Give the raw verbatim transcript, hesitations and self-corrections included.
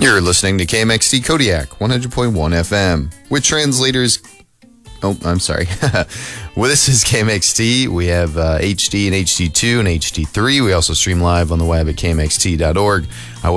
You're listening to K M X T Kodiak one hundred point one F M with translators. Oh, I'm sorry. Well, this is K M X T. We have uh, H D and H D two and H D three. We also stream live on the web at K M X T dot org.